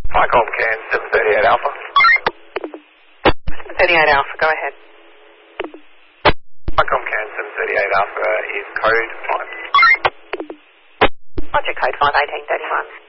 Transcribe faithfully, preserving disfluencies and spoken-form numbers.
Ficom Can seven thirty-eight Alpha. seven thirty-eight Alpha, go ahead. Ficom Can seven thirty-eight Alpha is code five. Roger, code five eighteen thirty-one.